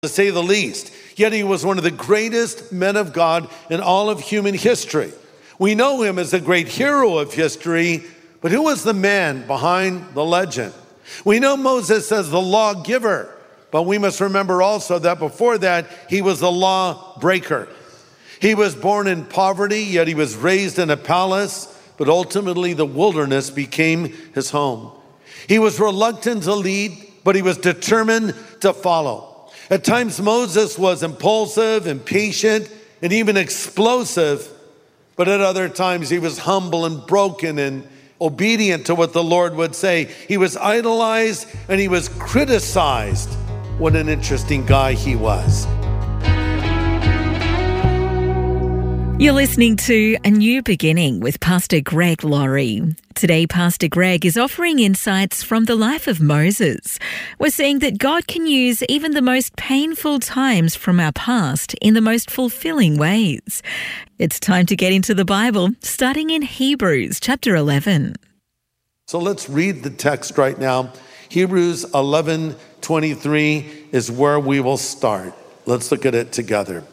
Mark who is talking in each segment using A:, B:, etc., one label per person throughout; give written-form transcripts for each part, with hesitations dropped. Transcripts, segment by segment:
A: to say the least. Yet he was one of the greatest men of God in all of human history. We know him as a great hero of history, but who was the man behind the legend? We know Moses as the lawgiver, but we must remember also that before that, he was the lawbreaker. He was born in poverty, yet he was raised in a palace, but ultimately the wilderness became his home. He was reluctant to lead, but he was determined to follow. At times, Moses was impulsive, impatient, and even explosive, but at other times he was humble and broken and obedient to what the Lord would say. He was idolized and he was criticized. What an interesting guy he was.
B: You're listening to A New Beginning with Pastor Greg Laurie. Today, Pastor Greg is offering insights from the life of Moses. We're seeing that God can use even the most painful times from our past in the most fulfilling ways. It's time to get into the Bible, starting in Hebrews chapter 11.
A: So let's read the text right now. Hebrews 11:23 is where we will start. Let's look at it together.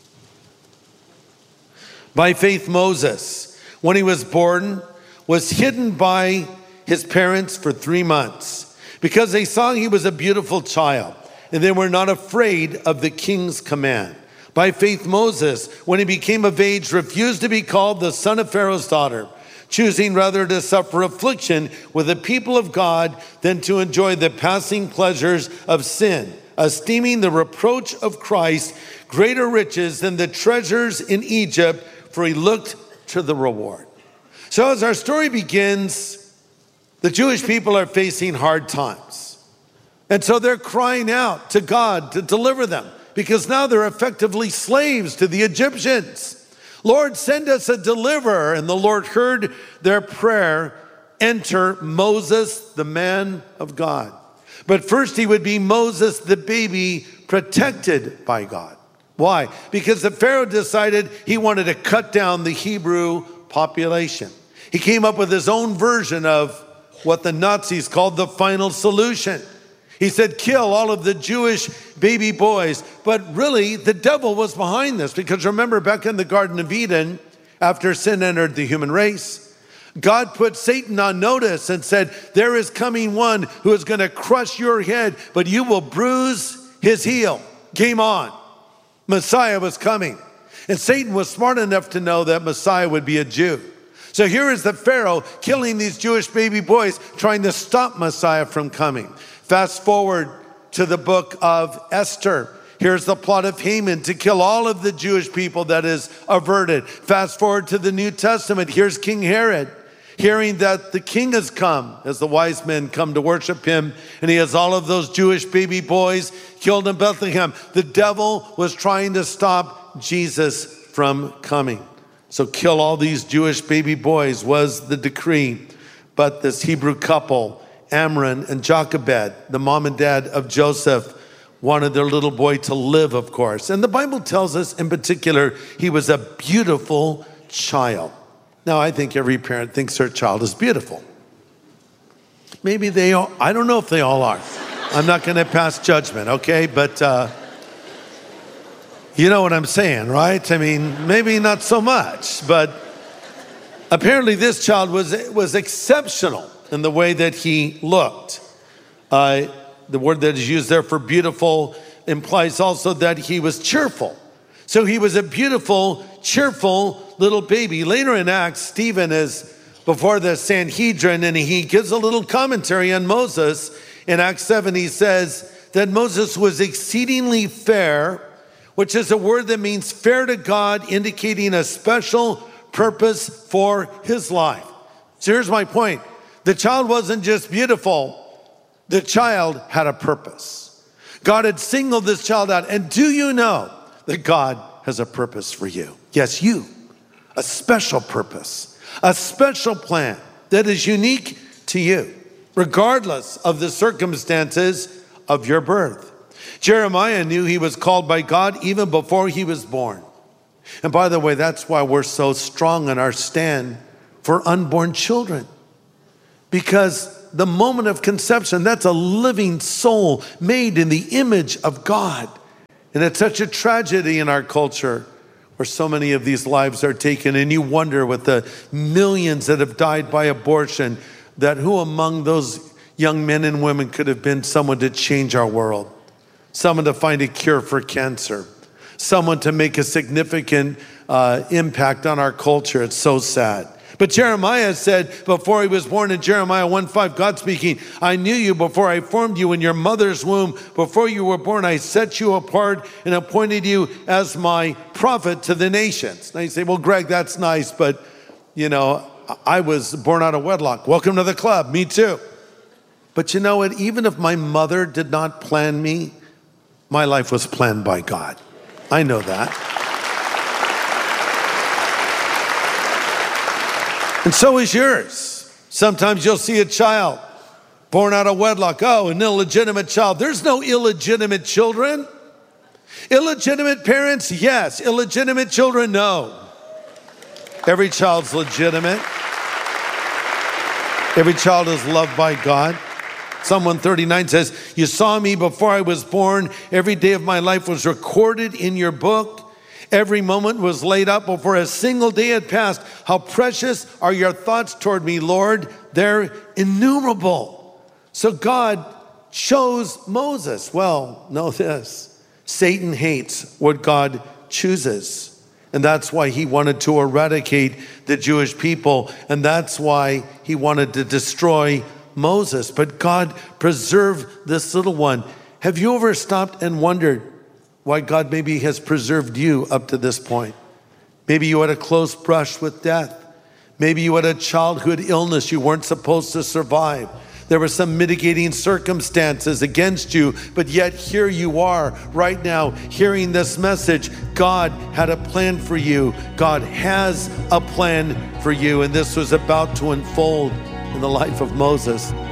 A: By faith, Moses, when he was born, was hidden by his parents for 3 months because they saw he was a beautiful child and they were not afraid of the king's command. By faith, Moses, when he became of age, refused to be called the son of Pharaoh's daughter, choosing rather to suffer affliction with the people of God than to enjoy the passing pleasures of sin, esteeming the reproach of Christ greater riches than the treasures in Egypt, for he looked to the reward. So as our story begins, the Jewish people are facing hard times. And so they're crying out to God to deliver them because now they're effectively slaves to the Egyptians. Lord, send us a deliverer. And the Lord heard their prayer. Enter Moses, the man of God. But first he would be Moses, the baby, protected by God. Why? Because the Pharaoh decided he wanted to cut down the Hebrew population. He came up with his own version of what the Nazis called the final solution. He said, kill all of the Jewish baby boys. But really, the devil was behind this. Because remember, back in the Garden of Eden, after sin entered the human race, God put Satan on notice and said, there is coming one who is going to crush your head, but you will bruise his heel. Game on. Messiah was coming. And Satan was smart enough to know that Messiah would be a Jew. So here is the Pharaoh killing these Jewish baby boys, trying to stop Messiah from coming. Fast forward to the book of Esther. Here's the plot of Haman to kill all of the Jewish people that is averted. Fast forward to the New Testament. Here's King Herod, hearing that the king has come as the wise men come to worship him, and he has all of those Jewish baby boys killed in Bethlehem. The devil was trying to stop Jesus from coming. So kill all these Jewish baby boys was the decree. But this Hebrew couple, Amram and Jochebed, the mom and dad of Joseph, wanted their little boy to live, of course. And the Bible tells us in particular, he was a beautiful child. Now, I think every parent thinks their child is beautiful. Maybe they all, I don't know if they all are. I'm not going to pass judgment, okay? But you know what I'm saying, right? I mean, maybe not so much, but apparently this child was exceptional in the way that he looked. The word that is used there for beautiful implies also that he was cheerful. So he was a beautiful, cheerful little baby. Later in Acts, Stephen is before the Sanhedrin and he gives a little commentary on Moses. In Acts 7, he says that Moses was exceedingly fair, which is a word that means fair to God, indicating a special purpose for his life. So here's my point. The child wasn't just beautiful. The child had a purpose. God had singled this child out. And do you know that God has a purpose for you? Yes, you. A special purpose, a special plan that is unique to you, regardless of the circumstances of your birth. Jeremiah knew he was called by God even before he was born. And by the way, that's why we're so strong in our stand for unborn children. Because the moment of conception, that's a living soul made in the image of God. And it's such a tragedy in our culture where so many of these lives are taken. And you wonder, with the millions that have died by abortion, that who among those young men and women could have been someone to change our world, someone to find a cure for cancer, someone to make a significant impact on our culture. It's so sad. But Jeremiah said before he was born in Jeremiah 1:5, God speaking, I knew you before I formed you in your mother's womb. Before you were born, I set you apart and appointed you as my prophet to the nations. Now you say, well, Greg, that's nice, but I was born out of wedlock. Welcome to the club. Me too. But you know what? Even if my mother did not plan me, my life was planned by God. I know that. And so is yours. Sometimes you'll see a child born out of wedlock. Oh, an illegitimate child. There's no illegitimate children. Illegitimate parents, yes. Illegitimate children, no. Every child's legitimate. Every child is loved by God. Psalm 139 says, you saw me before I was born. Every day of my life was recorded in your book. Every moment was laid up before a single day had passed. How precious are your thoughts toward me, Lord. They're innumerable. So God chose Moses. Well, know this. Satan hates what God chooses. And that's why he wanted to eradicate the Jewish people. And that's why he wanted to destroy Moses. But God preserved this little one. Have you ever stopped and wondered why God maybe has preserved you up to this point? Maybe you had a close brush with death. Maybe you had a childhood illness you weren't supposed to survive. There were some mitigating circumstances against you, but yet here you are right now hearing this message. God had a plan for you. God has a plan for you, and this was about to unfold in the life of Moses.